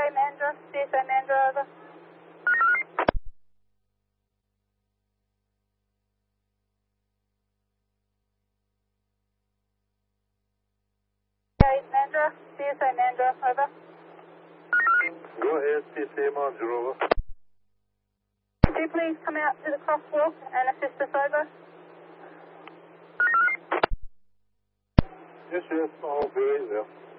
Mandra, CSA Mandra, over. Mandra, CSA Mandra, over. Go ahead, CSA Mandra, over. Could you please come out to the crosswalk and assist us over? Yes, I'll be right there.